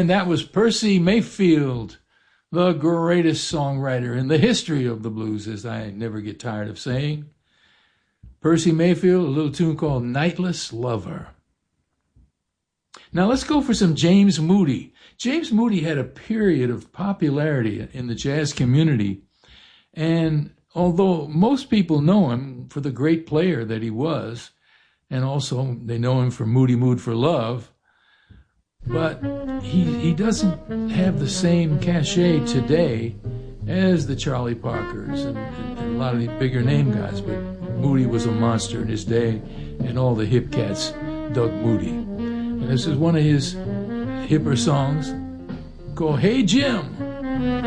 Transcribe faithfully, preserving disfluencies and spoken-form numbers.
And that was Percy Mayfield, the greatest songwriter in the history of the blues, as I never get tired of saying. Percy Mayfield, a little tune called Nightless Lover. Now let's go for some James Moody. James Moody had a period of popularity in the jazz community, and although most people know him for the great player that he was, and also they know him for Moody Mood for Love, but he he doesn't have the same cachet today as the Charlie Parkers and, and, and a lot of the bigger name guys. But Moody was a monster in his day, and all the hip cats dug Moody. And this is one of his hipper songs called Hey Jim.